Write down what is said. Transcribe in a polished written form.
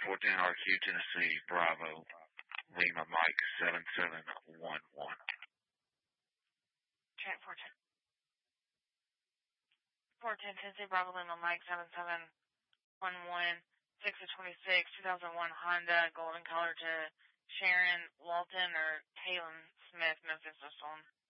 14 RQ, Tennessee, Bravo, Lima, Mike, 7711. Trent 410. 410, Tennessee, Bravo, Lima, Mike, 7711. 6 of 26, 2001 Honda, golden color to Sharon Walton or Taylor Smith, Memphis, was stolen.